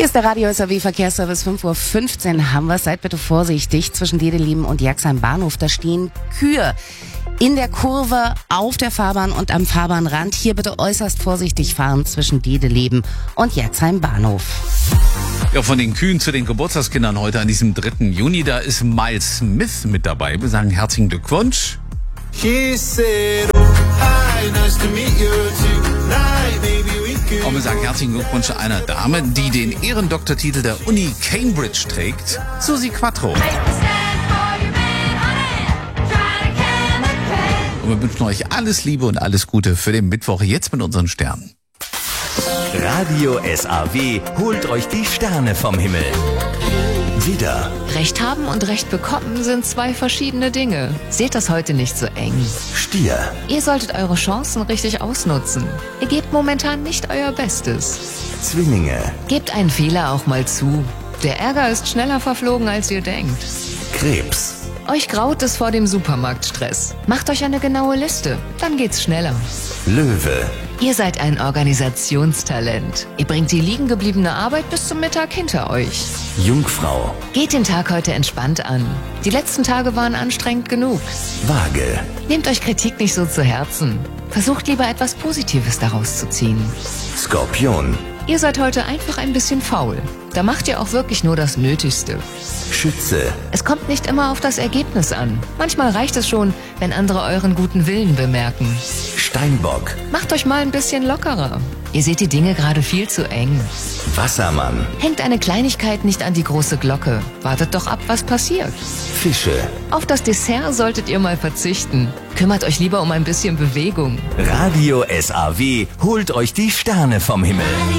Hier ist der Radio SAW Verkehrsservice, 5:15 Uhr haben wir es. Seid bitte vorsichtig, zwischen Dedelieben und Jaxheim Bahnhof, da stehen Kühe in der Kurve, auf der Fahrbahn und am Fahrbahnrand. Hier bitte äußerst vorsichtig fahren zwischen Dedeleben und Jaxheim Bahnhof. Ja, von den Kühen zu den Geburtstagskindern heute an diesem 3. Juni, da ist Miles Smith mit dabei. Wir sagen herzlichen Glückwunsch. Und wir sagen herzlichen Glückwunsch einer Dame, die den Ehrendoktortitel der Uni Cambridge trägt, Susi Quattro. Und wir wünschen euch alles Liebe und alles Gute für den Mittwoch jetzt mit unseren Sternen. Radio SAW holt euch die Sterne vom Himmel. Widder. Recht haben und Recht bekommen sind zwei verschiedene Dinge. Seht das heute nicht so eng. Stier. Ihr solltet eure Chancen richtig ausnutzen. Ihr gebt momentan nicht euer Bestes. Zwillinge. Gebt einen Fehler auch mal zu. Der Ärger ist schneller verflogen, als ihr denkt. Krebs. Euch graut es vor dem Supermarktstress. Macht euch eine genaue Liste, dann geht's schneller. Löwe. Ihr seid ein Organisationstalent. Ihr bringt die liegen gebliebene Arbeit bis zum Mittag hinter euch. Jungfrau. Geht den Tag heute entspannt an. Die letzten Tage waren anstrengend genug. Waage. Nehmt euch Kritik nicht so zu Herzen. Versucht lieber etwas Positives daraus zu ziehen. Skorpion. Ihr seid heute einfach ein bisschen faul. Da macht ihr auch wirklich nur das Nötigste. Schütze. Es kommt nicht immer auf das Ergebnis an. Manchmal reicht es schon, wenn andere euren guten Willen bemerken. Steinbock. Macht euch mal ein bisschen lockerer. Ihr seht die Dinge gerade viel zu eng. Wassermann. Hängt eine Kleinigkeit nicht an die große Glocke. Wartet doch ab, was passiert. Fische. Auf das Dessert solltet ihr mal verzichten. Kümmert euch lieber um ein bisschen Bewegung. Radio SAW holt euch die Sterne vom Himmel.